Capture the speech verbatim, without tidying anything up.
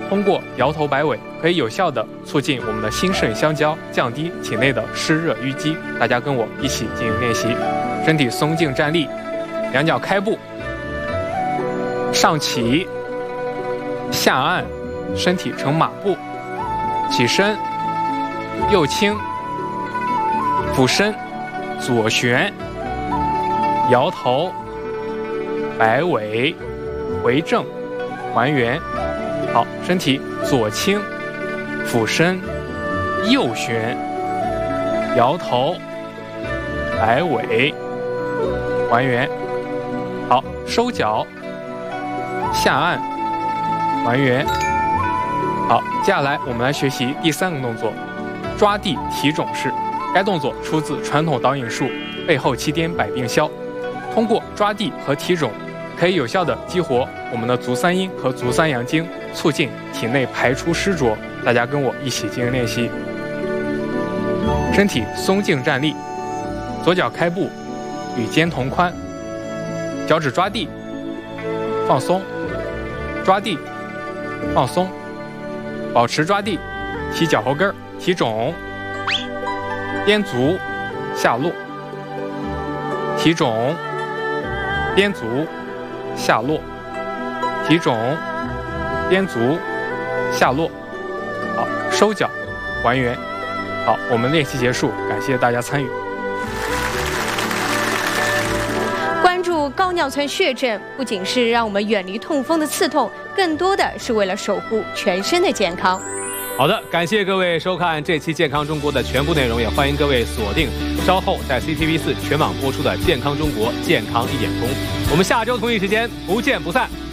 通过摇头摆尾，可以有效的促进我们的心肾相交，降低体内的湿热淤积。大家跟我一起进行练习。身体松静站立，两脚开步，上起，下按，身体呈马步，起身，右倾，俯身，左旋，摇头，摆尾，回正，还原。好，身体左倾，俯身，右旋，摇头，摆尾，还原。好，收脚，下按，还原。好，接下来我们来学习第三个动作，抓地提踵式。该动作出自传统导引术《背后七颠百病消》。通过抓地和提踵，可以有效的激活我们的足三阴和足三阳经，促进体内排出湿浊。大家跟我一起进行练习。身体松静站立，左脚开步，与肩同宽，脚趾抓地，放松，抓地，放松，保持抓地，提脚后跟，提踵，颠足下落，提踵，颠足下落，提踵，颠足下落。好，收脚，还原。好，我们练习结束，感谢大家参与。 关注高尿酸血症，不仅是让我们远离痛风的刺痛，更多的是为了守护全身的健康。 好的，感谢各位收看这期《健康中国》的全部内容，也欢迎各位锁定稍后在 C T V 四全网播出的《健康中国健康一点通》。我们下周同一时间不见不散。